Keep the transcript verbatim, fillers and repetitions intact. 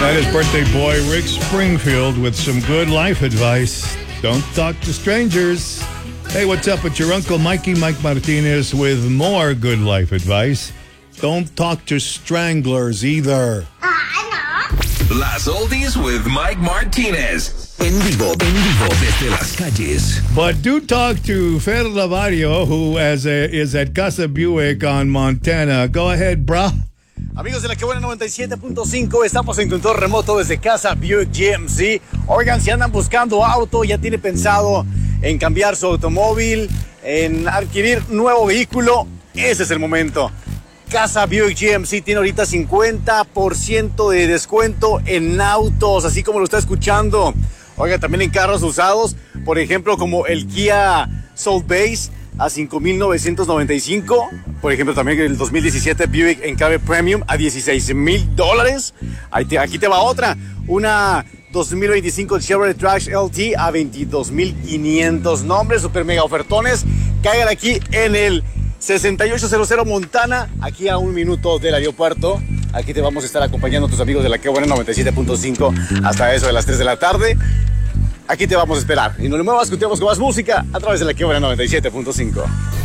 That is birthday boy Rick Springfield with some good life advice. Don't talk to strangers. Hey, what's up? It's your Uncle Mikey, Mike Martinez, with more good life advice. Don't talk to stranglers either. Las Oldies with Mike Martinez. En vivo, en vivo desde las calles. But do talk to Fer Lavario, who as a, is at Casa Buick on Montana. Go ahead, brah. Amigos de la Que Buena noventa y siete punto cinco, estamos en control remoto desde Casa Buick G M C. Oigan, si andan buscando auto, ya tiene pensado en cambiar su automóvil, en adquirir nuevo vehículo, ese es el momento. Casa Buick G M C tiene ahorita cincuenta por ciento de descuento en autos, así como lo está escuchando. Oiga, también en carros usados, por ejemplo, como el Kia Soulbase a cinco mil novecientos noventa y cinco. Por ejemplo, también el dos mil diecisiete Buick Encave Premium a dieciséis mil dólares. Aquí te va otra, una dos mil veinticinco Chevrolet Trax L T a veintidós mil quinientos. Nombres, super mega ofertones. Caigan aquí en el sesenta y ocho cero cero Montana, aquí a un minuto del aeropuerto. Aquí te vamos a estar acompañando tus amigos de la Que Buena noventa y siete punto cinco hasta eso de las tres de la tarde. Aquí te vamos a esperar. Y no le muevas, escuchemos con más música a través de la Que Buena noventa y siete punto cinco.